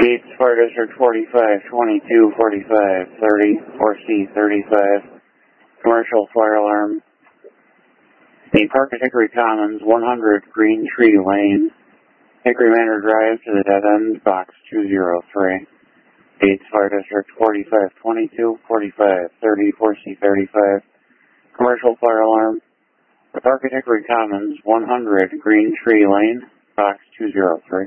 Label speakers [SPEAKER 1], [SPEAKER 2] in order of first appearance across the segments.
[SPEAKER 1] Gates Fire District 45, 22, 45, 30, 4C 35, commercial fire alarm. The Park at Hickory Commons, 100 Green Tree Lane, Hickory Manor Drive to the dead end, box 203. Gates Fire District 45, 22, 45, 30, 4C 35, commercial fire alarm. The Park at Hickory Commons, 100 Green Tree Lane, box 203.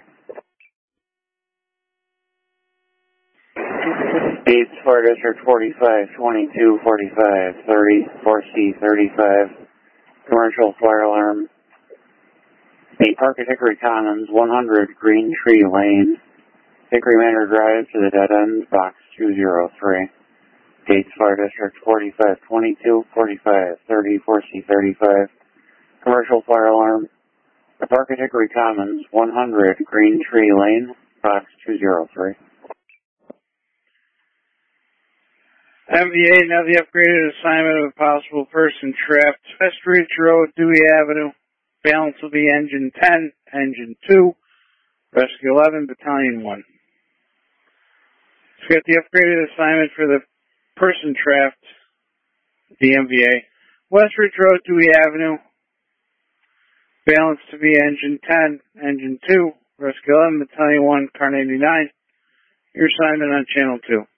[SPEAKER 1] Gates Fire District 45, 22, 45, 30, 4C 35, commercial fire alarm. The Park at Hickory Commons, 100 Green Tree Lane, Hickory Manor Drive to the dead end, box 203. Gates Fire District 45, 22, 45, 30, 4C 35, commercial fire alarm. The Park at Hickory Commons, 100 Green Tree Lane, box 203.
[SPEAKER 2] MVA, now the upgraded assignment of a possible person trapped. West Ridge Road, Dewey Avenue. Balance will be Engine 10, Engine 2, Rescue 11, Battalion 1. So we got the upgraded assignment for the person trapped, the MVA. West Ridge Road, Dewey Avenue. Balance to be Engine 10, Engine 2, Rescue 11, Battalion 1, Car 99. Your assignment on Channel 2.